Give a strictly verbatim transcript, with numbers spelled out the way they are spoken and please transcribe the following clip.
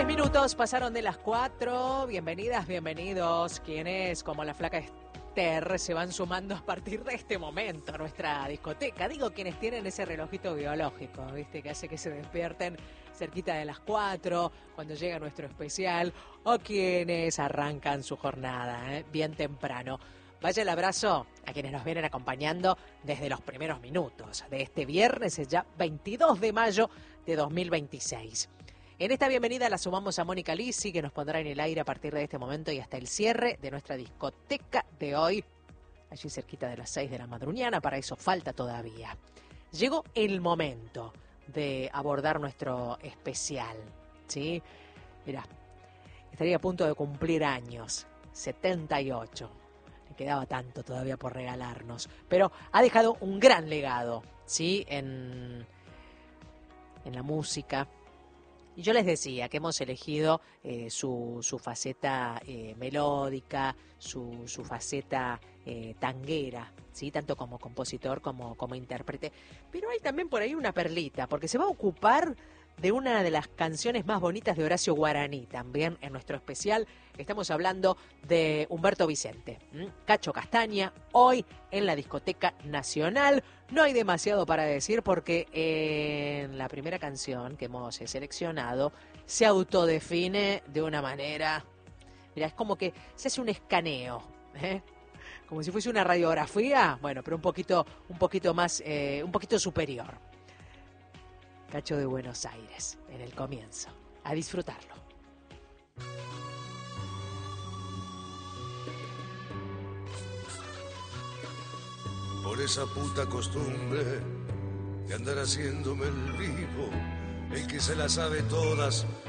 Tres minutos pasaron de las cuatro. Bienvenidas, bienvenidos. Quienes, como la flaca Esther, se van sumando a partir de este momento a nuestra discoteca. Digo quienes tienen ese relojito biológico, ¿viste? Que hace que se despierten cerquita de las cuatro, cuando llega nuestro especial, o quienes arrancan su jornada, ¿eh? Bien temprano. Vaya el abrazo a quienes nos vienen acompañando desde los primeros minutos de este viernes, es ya veintidós de mayo de dos mil veintiséis. En esta bienvenida la sumamos a Mónica Lisi, que nos pondrá en el aire a partir de este momento y hasta el cierre de nuestra discoteca de hoy, allí cerquita de las seis de la madrugada. Para eso falta todavía. Llegó el momento de abordar nuestro especial, ¿sí? Mirá, estaría a punto de cumplir años, setenta y ocho. Le quedaba tanto todavía por regalarnos, pero ha dejado un gran legado, ¿sí? En, en la música. Y yo les decía que hemos elegido eh, su, su faceta eh, melódica, su, su faceta eh, tanguera, ¿sí? Tanto como compositor como, como intérprete. Pero hay también por ahí una perlita, porque se va a ocupar de una de las canciones más bonitas de Horacio Guaraní, también en nuestro especial. Estamos hablando de Humberto Vicente, ¿m? Cacho Castaña, hoy en la Discoteca Nacional. No hay demasiado para decir porque en la primera canción que hemos seleccionado se autodefine de una manera, mira, es como que se hace un escaneo, ¿eh? Como si fuese una radiografía, bueno, pero un poquito, un poquito más, eh, un poquito superior. Cacho de Buenos Aires, en el comienzo. A disfrutarlo. Por esa puta costumbre de andar haciéndome el vivo, el que se las sabe todas